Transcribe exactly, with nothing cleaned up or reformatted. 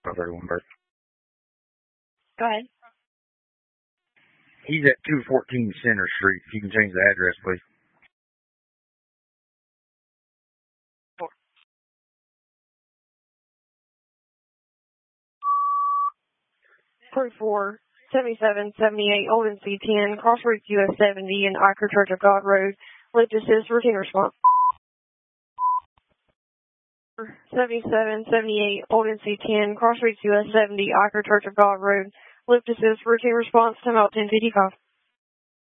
thirty-one Bird. Go ahead. He's at two fourteen Center Street. If you can change the address, please. Crew four, seventy-seven seventy-eight Olden C ten, Crossroads U S seventy, and Iker Church of God Road. Lift assist, routine response. seventy-seven seventy-eight Olden C ten, Crossroads U S seventy, Iker Church of God Road. Lift assist, routine response, time out ten fifty-five.